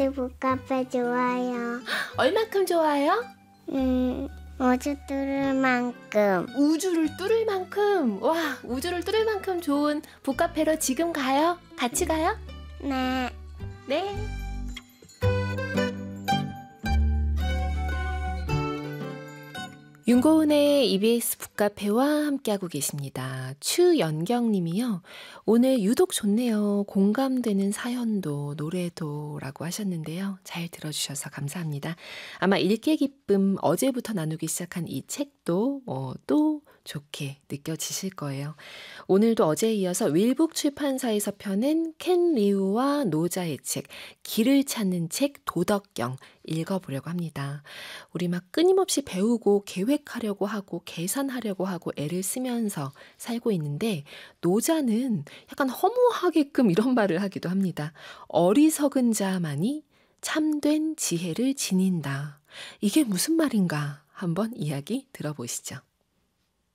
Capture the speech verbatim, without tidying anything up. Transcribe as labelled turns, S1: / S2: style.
S1: 우주도 북카페 좋아요.
S2: 얼만큼 좋아요?
S1: 음, 우주 뚫을 만큼.
S2: 우주를 뚫을 만큼. 와, 우주를 뚫을 만큼 좋은 북카페로 지금 가요? 같이 가요?
S1: 네.
S2: 네. 윤고은의 이비에스 북카페와 함께하고 계십니다. 추연경님이요. 오늘 유독 좋네요. 공감되는 사연도 노래도 라고 하셨는데요. 잘 들어주셔서 감사합니다. 아마 읽기의 기쁨 어제부터 나누기 시작한 이 책도 어, 또 좋게 느껴지실 거예요. 오늘도 어제에 이어서 윌북 출판사에서 펴낸 켄 리우와 노자의 책 길을 찾는 책 도덕경 읽어보려고 합니다. 우리 막 끊임없이 배우고 계획하려고 하고 계산하려고 하고 애를 쓰면서 살고 있는데 노자는 약간 허무하게끔 이런 말을 하기도 합니다. 어리석은 자만이 참된 지혜를 지닌다. 이게 무슨 말인가 한번 이야기 들어보시죠.